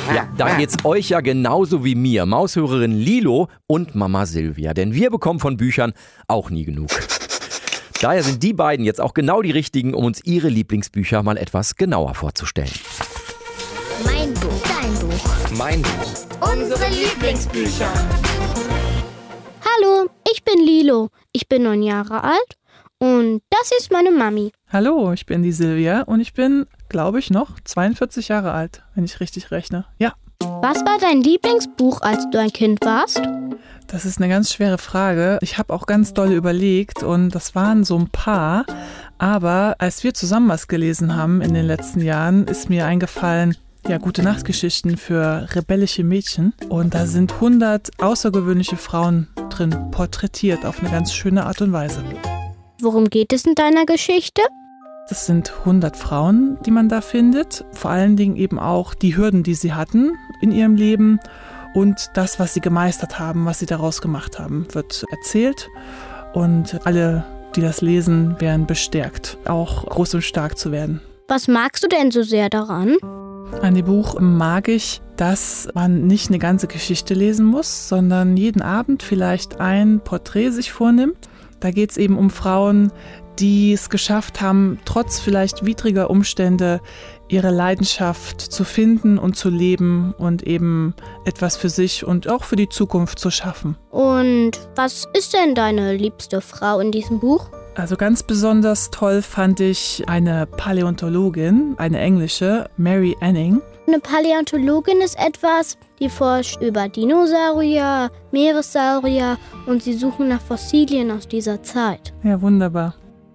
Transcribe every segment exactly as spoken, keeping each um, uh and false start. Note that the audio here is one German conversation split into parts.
Ja, da geht's euch ja genauso wie mir, Maushörerin Lilo und Mama Silvia. Denn wir bekommen von Büchern auch nie genug. Daher sind die beiden jetzt auch genau die richtigen, um uns ihre Lieblingsbücher mal etwas genauer vorzustellen. Mein Buch, dein Buch, Mein Buch. unsere Lieblingsbücher. Hallo, ich bin Lilo. Ich bin neun Jahre alt und das ist meine Mami. Hallo, ich bin die Silvia und ich bin, glaube ich, noch zweiundvierzig Jahre alt, wenn ich richtig rechne. Ja. Was war dein Lieblingsbuch, als du ein Kind warst? Das ist eine ganz schwere Frage. Ich habe auch ganz doll überlegt und das waren so ein paar. Aber als wir zusammen was gelesen haben in den letzten Jahren, ist mir eingefallen, ja, Gute-Nacht-Geschichten für rebellische Mädchen. Und da sind hundert außergewöhnliche Frauen drin, porträtiert auf eine ganz schöne Art und Weise. Worum geht es in deiner Geschichte? Das sind hundert Frauen, die man da findet. Vor allen Dingen eben auch die Hürden, die sie hatten in ihrem Leben. Und das, was sie gemeistert haben, was sie daraus gemacht haben, wird erzählt. Und alle, die das lesen, werden bestärkt, auch groß und stark zu werden. Was magst du denn so sehr daran? An dem Buch mag ich, dass man nicht eine ganze Geschichte lesen muss, sondern jeden Abend vielleicht ein Porträt sich vornimmt. Da geht es eben um Frauen, die es geschafft haben, trotz vielleicht widriger Umstände ihre Leidenschaft zu finden und zu leben und eben etwas für sich und auch für die Zukunft zu schaffen. Und was ist denn deine liebste Frau in diesem Buch? Also ganz besonders toll fand ich eine Paläontologin, eine englische, Mary Anning. Eine Paläontologin ist etwas, die forscht über Dinosaurier, Meeressaurier und sie suchen nach Fossilien aus dieser Zeit. Ja, wunderbar.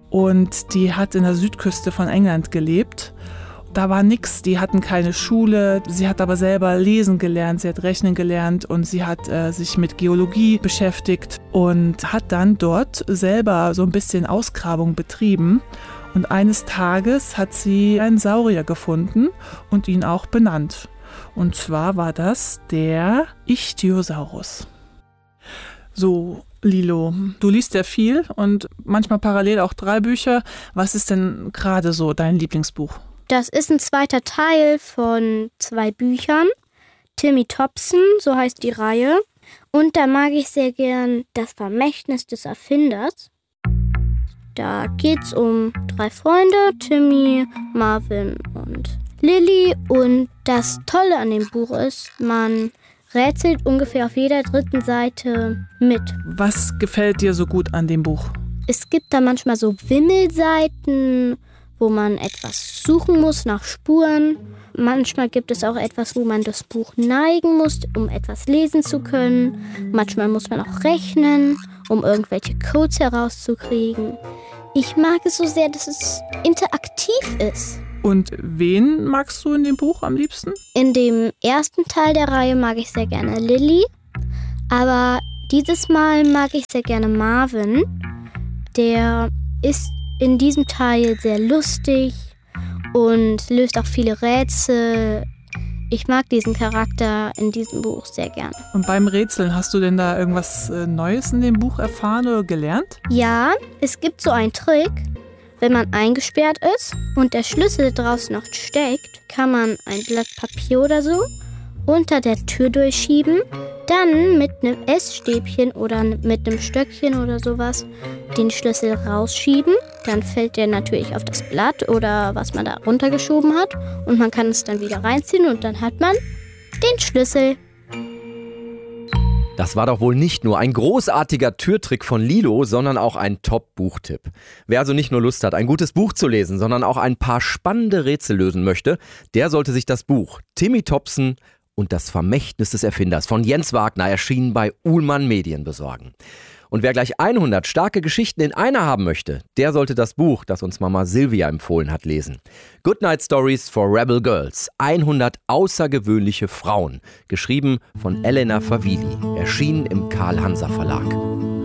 Und die hat in der Südküste von England gelebt. Da war nichts, die hatten keine Schule, sie hat aber selber lesen gelernt, sie hat rechnen gelernt und sie hat äh, sich mit Geologie beschäftigt und hat dann dort selber so ein bisschen Ausgrabung betrieben. Und eines Tages hat sie einen Saurier gefunden und ihn auch benannt. Und zwar war das der Ichthyosaurus. So, Lilo, du liest ja viel und manchmal parallel auch drei Bücher. Was ist denn gerade so dein Lieblingsbuch? Das ist ein zweiter Teil von zwei Büchern. Timmy Topson, so heißt die Reihe. Und da mag ich sehr gern Das Vermächtnis des Erfinders. Da geht's um drei Freunde, Timmy, Marvin und Lily. Und das Tolle an dem Buch ist, man rätselt ungefähr auf jeder dritten Seite mit. Was gefällt dir so gut an dem Buch? Es gibt da manchmal so Wimmelseiten, wo man etwas suchen muss nach Spuren. Manchmal gibt es auch etwas, wo man das Buch neigen muss, um etwas lesen zu können. Manchmal muss man auch rechnen, um irgendwelche Codes herauszukriegen. Ich mag es so sehr, dass es interaktiv ist. Und wen magst du in dem Buch am liebsten? In dem ersten Teil der Reihe mag ich sehr gerne Lily, aber dieses Mal mag ich sehr gerne Marvin. Der ist in diesem Teil sehr lustig und löst auch viele Rätsel. Ich mag diesen Charakter in diesem Buch sehr gern. Und beim Rätseln, hast du denn da irgendwas Neues in dem Buch erfahren oder gelernt? Ja, es gibt so einen Trick. Wenn man eingesperrt ist und der Schlüssel draußen noch steckt, kann man ein Blatt Papier oder so unter der Tür durchschieben, dann mit einem Essstäbchen oder mit einem Stöckchen oder sowas den Schlüssel rausschieben. Dann fällt der natürlich auf das Blatt oder was man da runtergeschoben hat und man kann es dann wieder reinziehen und dann hat man den Schlüssel. Das war doch wohl nicht nur ein großartiger Türtrick von Lilo, sondern auch ein Top-Buchtipp. Wer also nicht nur Lust hat, ein gutes Buch zu lesen, sondern auch ein paar spannende Rätsel lösen möchte, der sollte sich das Buch Timmy Topson und das Vermächtnis des Erfinders von Jens Wagner, erschienen bei Uhlmann Medien, besorgen. Und wer gleich hundert starke Geschichten in einer haben möchte, der sollte das Buch, das uns Mama Silvia empfohlen hat, lesen. Goodnight Stories for Rebel Girls. hundert außergewöhnliche Frauen. Geschrieben von Elena Favilli. Erschienen im Karl Hanser Verlag.